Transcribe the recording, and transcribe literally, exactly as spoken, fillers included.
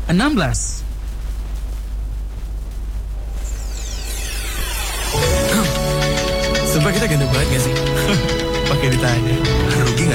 enam belas. Sumpah kita ganteng banget gak sih? Pakai ditanya. Rugi gak